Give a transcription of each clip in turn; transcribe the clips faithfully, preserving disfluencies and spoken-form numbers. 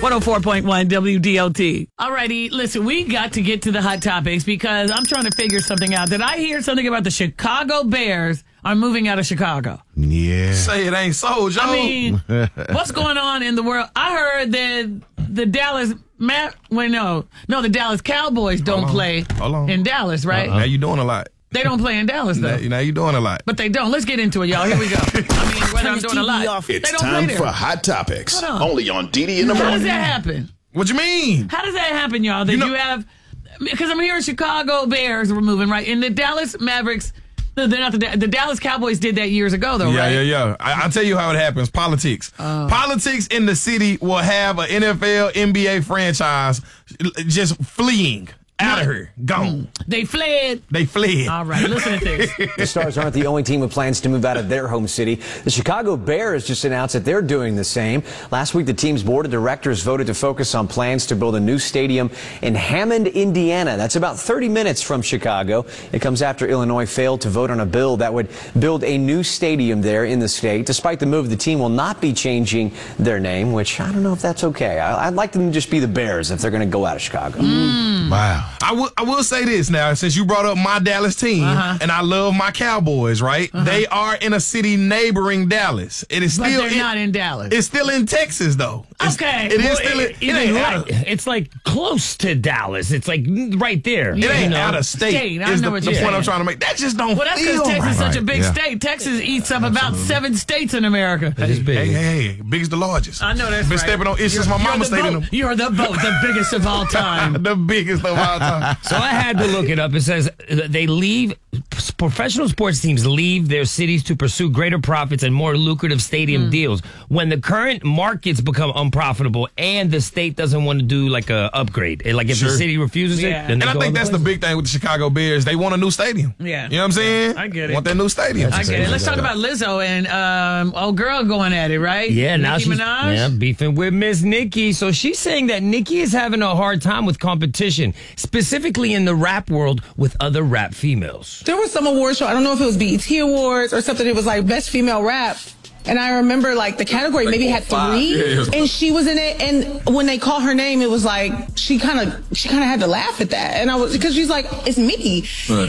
one oh four point one W D O T. All righty, listen, we got to get to the hot topics because I'm trying to figure something out. Did I hear something about the Chicago Bears are moving out of Chicago? Yeah. Say it ain't so, Joe. I mean, what's going on in the world? I heard that the Dallas Ma- wait, no, no, the Dallas Cowboys don't Hold on. play Hold on. in Dallas, right? Now you doing a lot. They don't play in Dallas, though. Now, now you doing a lot. But they don't. Let's get into it, y'all. Here we go. I mean, whether I'm doing a lot. It's they don't time play for there. Hot Topics. Hold on. Only on D D in the How does morning. that happen? What you mean? How does that happen, y'all? That you, You know- have, because I'm hearing Chicago Bears were moving, right? And the Dallas Mavericks, no, they're not the, the Dallas Cowboys did that years ago, though, Yeah, right? yeah, yeah. I, I'll tell you how it happens. Politics. Politics in the city will have an N F L, N B A franchise just fleeing out of here. Gone. They fled. They fled. All right, listen to this. The Stars aren't the only team with plans to move out of their home city. The Chicago Bears just announced that they're doing the same. Last week, the team's board of directors voted to focus on plans to build a new stadium in Hammond, Indiana. That's about thirty minutes from Chicago. It comes after Illinois failed to vote on a bill that would build a new stadium there in the state. Despite the move, the team will not be changing their name, which I don't know if that's okay. I, I'd like them to just be the Bears if they're going to go out of Chicago. Wow. I will, I will say this now, since you brought up my Dallas team, Uh-huh. and I love my Cowboys, right? They are in a city neighboring Dallas. It is But still they're in, not in Dallas. It's still in Texas, though. It's, Okay. It is Well, still in, It it ain't ain't right. out of, It's like close to Dallas. It's like right there. it ain't you know? out of state. State, I is know the, what the you're point I'm saying. trying to make. That just don't Well, that's feel because Texas is right. such a big Yeah. state. Texas eats up about seven states in America. It is big. Hey, hey, hey, biggest the largest. I know that's Been right. stepping on issues my You're mama the stayed in boat- them. You're the boat, the biggest of all time. The biggest of all time. So I had to look it up. It says they leave, professional sports teams leave their cities to pursue greater profits and more lucrative stadium deals. When the current markets become unprofitable and the state doesn't want to do like a upgrade, like if Sure. the city refuses Yeah. it, then And they I go think other that's the places. big thing with the Chicago Bears. They want a new stadium. Yeah. You know what I'm saying? I get it. Want that new stadium. I get it. Let's talk about Lizzo and um, old girl going at it, right? Yeah, now Nicki she's Minaj? yeah, beefing with Miss Nicki. So she's saying that Nicki is having a hard time with competition, specifically in the rap world with other rap females. There was some award show. I don't know if it was B E T Awards or something. It was like Best Female Rap. And I remember like the category maybe had three, and she was in it. And when they called her name, it was like she kind of she kind of had to laugh at that. And I was because she's like, it's me,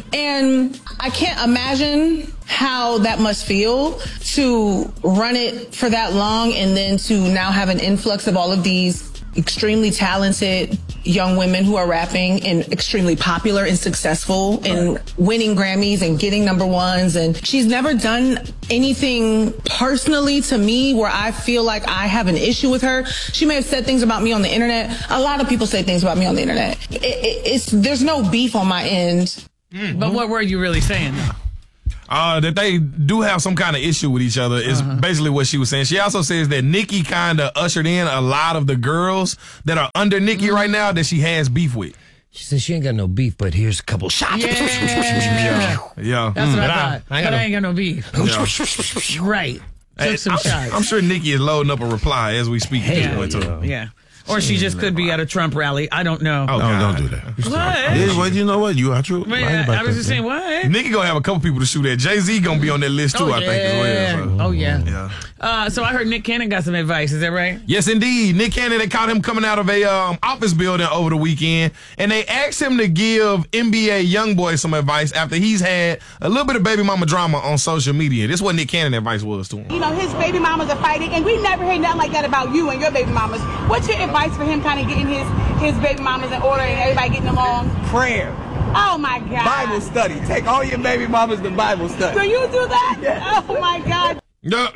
and I can't imagine how that must feel to run it for that long and then to now have an influx of all of these extremely talented young women who are rapping and extremely popular and successful and winning Grammys and getting number ones. And she's never done anything personally to me where I feel like I have an issue with her. She may have said things about me on the internet. A lot of people say things about me on the internet. It, it, it's there's no beef on my end. But what were you really saying, though? Uh, that they do have some kind of issue with each other is basically what she was saying. She also says that Nicki kind of ushered in a lot of the girls that are under Nicki right now that she has beef with. She says she ain't got no beef, but here's a couple shots. Yeah. Yeah. That's what but I I- thought. I but gotta- I ain't got no beef. Right. Took Hey, some I'm, shots. I'm sure Nicki is loading up a reply as we speak. Hey, Anyway, too. Yeah. Or she just could be at a Trump rally. I don't know. Oh, No, God. don't do that. What? Yeah, well, you know what? You are true. Man, right about I was that, just man. saying, what? Nicki gonna have a couple people to shoot at. Jay-Z gonna be on that list too, Oh, I think, as well. so. Oh, yeah. Yeah. Uh, so I heard Nick Cannon got some advice. Is that right? Yes, indeed. Nick Cannon, they caught him coming out of a um, office building over the weekend, and they asked him to give N B A YoungBoy some advice after he's had a little bit of baby mama drama on social media. This is what Nick Cannon advice was to him. You know, his baby mamas are fighting, and we never heard nothing like that about you and your baby mamas. What's your advice for him kind of getting his, his baby mamas in order and everybody getting along? Prayer. Oh, my God. Bible study. Take all your baby mamas to Bible study. Do you do that? Oh, my God. No.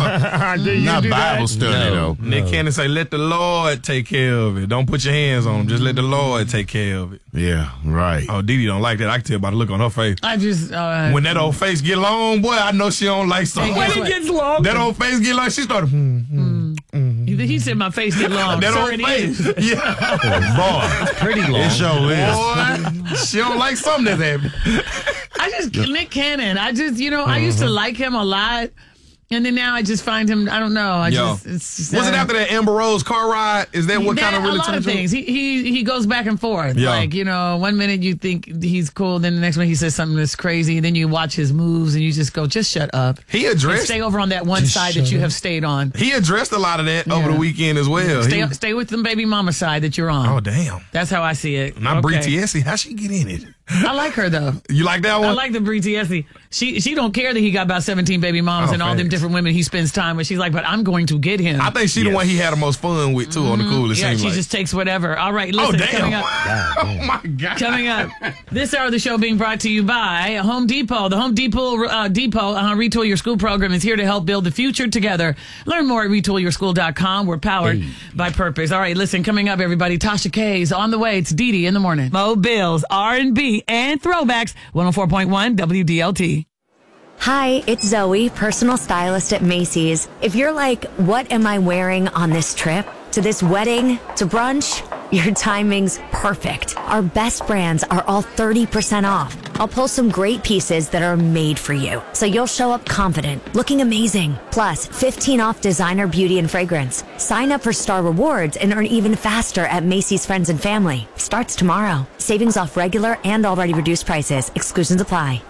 Not Bible study, though. Nick Cannon say, let the Lord take care of it. Don't put your hands on him. Just let the Lord take care of it. Yeah, right. Oh, Didi don't like that. I can tell by the look on her face. I just. Uh, When that old face get long, boy, I know she don't like something. When it gets long. That old face get long, she started, hmm, hmm. he said my face get long. That So old it face. is. Yeah. Boy, Pretty long. it sure is. Boy, she don't like something that's happening. I just Nick Cannon. I just you know I used to like him a lot, And then now I just find him, I don't know. I Yo. just, it's just, Was uh, it after that Amber Rose car ride? Is that what kind of really a lot of turned you? things. He, he he goes back and forth. Yeah. Like, you know, one minute you think he's cool, then the next minute he says something that's crazy. Then you watch his moves and you just go, just shut up. He And addressed stay over on that one Just side that shut you up. have stayed on. He addressed a lot of that Yeah. over the weekend as well. Stay, He- stay with the baby mama side that you're on. oh damn! That's how I see it. Not Okay. Brie Tiesi. How she get in it? I like her though. You like that one? I like the Brie Tiesi. She she don't care that he got about seventeen baby mamas Oh, and all them facts. different women he spends time with. She's like, but I'm going to get him. I think she the Yes. one he had the most fun with too on the coolest. yeah, seems she like. just takes whatever. All right, Oh listen, damn! coming up. Oh my god! Coming up, this hour of the show being brought to you by Home Depot. The Home Depot uh, Depot uh, Retool Your School program is here to help build the future together. Learn more at retool your school dot com. We're powered by purpose. All right, listen, coming up, everybody. Tasha K's on the way. It's Dee Dee in the morning. Mo Bills, R and B, and throwbacks. one oh four point one W D L T. Hi, it's Zoe, personal stylist at Macy's. If you're like, what am I wearing on this trip? To this wedding? To brunch? Your timing's perfect. Our best brands are all thirty percent off. I'll pull some great pieces that are made for you, so you'll show up confident, looking amazing. Plus, fifteen off designer beauty and fragrance. Sign up for Star Rewards and earn even faster at Macy's Friends and Family. Starts tomorrow. Savings off regular and already reduced prices. Exclusions apply.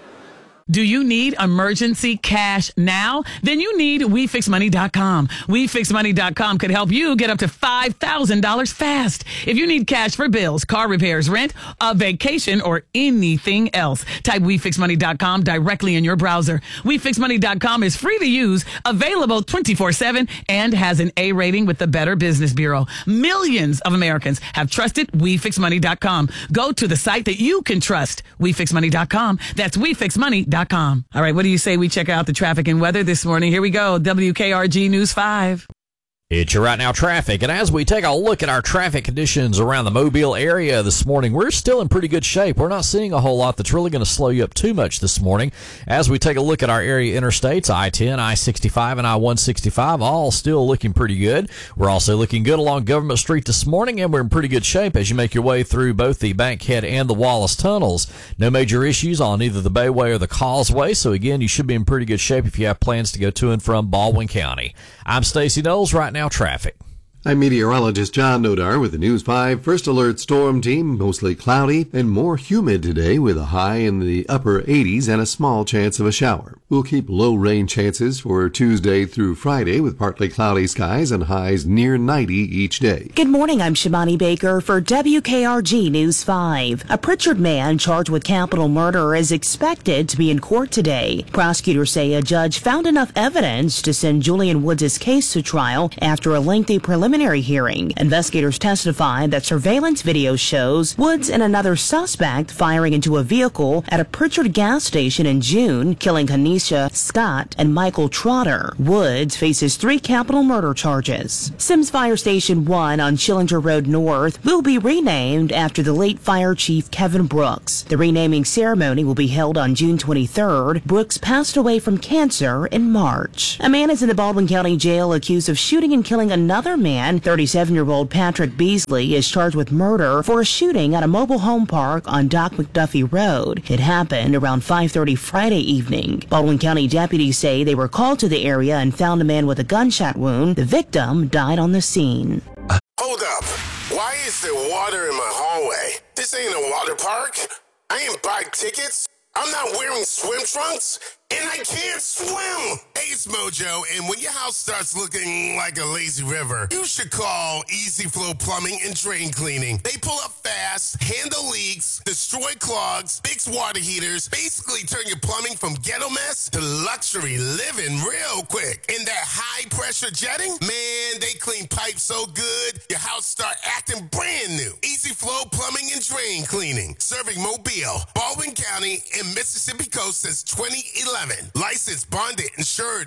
Do you need emergency cash now? Then you need we fix money dot com. we fix money dot com could help you get up to five thousand dollars fast. If you need cash for bills, car repairs, rent, a vacation, or anything else, type we fix money dot com directly in your browser. we fix money dot com is free to use, available twenty-four seven, and has an A rating with the Better Business Bureau. Millions of Americans have trusted we fix money dot com. Go to the site that you can trust, we fix money dot com. That's we fix money dot com. All right, what do you say we check out the traffic and weather this morning? Here we go. W K R G News five. It's your Right Now traffic, and as we take a look at our traffic conditions around the Mobile area this morning, we're still in pretty good shape. We're not seeing a whole lot that's really going to slow you up too much this morning. As we take a look at our area interstates, I ten, I sixty-five, and I one sixty-five, all still looking pretty good. We're also looking good along Government Street this morning, and we're in pretty good shape as you make your way through both the Bankhead and the Wallace tunnels. No major issues on either the Bayway or the Causeway, so again, you should be in pretty good shape if you have plans to go to and from Baldwin County. I'm Stacey Knowles, Right Now Traffic. I'm meteorologist John Nodar with the News five First Alert Storm Team. Mostly cloudy and more humid today with a high in the upper eighties and a small chance of a shower. We'll keep low rain chances for Tuesday through Friday with partly cloudy skies and highs near ninety each day. Good morning, I'm Shimani Baker for W K R G News five. A Pritchard man charged with capital murder is expected to be in court today. Prosecutors say a judge found enough evidence to send Julian Woods' case to trial after a lengthy preliminary hearing. Investigators testified that surveillance video shows Woods and another suspect firing into a vehicle at a Pritchard gas station in June, killing Kanisha Scott and Michael Trotter. Woods faces three capital murder charges. Sims Fire Station one on Schillinger Road North will be renamed after the late fire chief Kevin Brooks. The renaming ceremony will be held on June twenty-third. Brooks passed away from cancer in March. A man is in the Baldwin County Jail accused of shooting and killing another man. thirty-seven-year-old Patrick Beasley is charged with murder for a shooting at a mobile home park on Doc McDuffie Road. It happened around five thirty Friday evening. Baldwin County deputies say they were called to the area and found a man with a gunshot wound. The victim died on the scene. Hold up. Why is there water in my hallway? This ain't a water park. I ain't buy tickets. I'm not wearing swim trunks. And I can't swim! Hey, it's Mojo, and when your house starts looking like a lazy river, you should call Easy Flow Plumbing and Drain Cleaning. They pull up fast, handle leaks, destroy clogs, fix water heaters, basically turn your plumbing from ghetto mess to luxury living real quick. And that high-pressure jetting? Man, they clean pipes so good, your house start acting brand new. Easy Flow Plumbing and Drain Cleaning, serving Mobile, Baldwin County, and Mississippi Coast since twenty eleven. Licensed, bonded, insured,